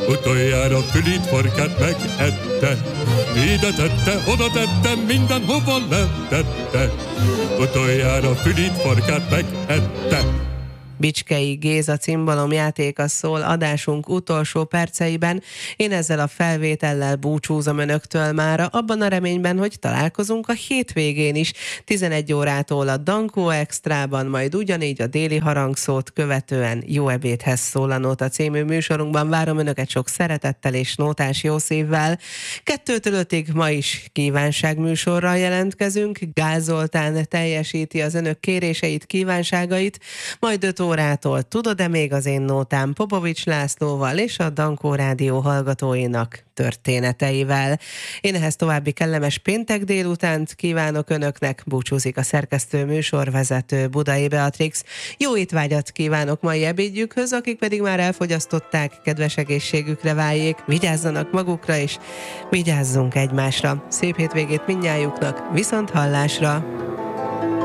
Utoljára fülét farkát megette, ide tette, oda tette, mindenhova letette. Utoljára fülét farkát megette. Bicskei Géza cimbalomjátéka szól adásunk utolsó perceiben. Én ezzel a felvétellel búcsúzom önöktől mára, abban a reményben, hogy találkozunk a hétvégén is, 11 órától a Dankó Extrában, majd ugyanígy a déli harangszót követően Jó ebédhez szól a Nóta című műsorunkban. Várom önöket sok szeretettel és nótás jó szívvel. 2-től 5-ig ma is kívánságműsorral jelentkezünk. Gál Zoltán teljesíti az önök kéréseit, kívánságait, majd 5 órától Tudod-e még az én nótám Popovics Lászlóval és a Dankó Rádió hallgatóinak történeteivel. Én ehhez további kellemes péntek délutánt kívánok önöknek, búcsúzik a szerkesztő műsorvezető Budai Beatrix. Jó étvágyat kívánok mai ebédjükhöz, akik pedig már elfogyasztották, kedves egészségükre váljék, vigyázzanak magukra és vigyázzunk egymásra. Szép hétvégét mindnyájuknak, viszont hallásra!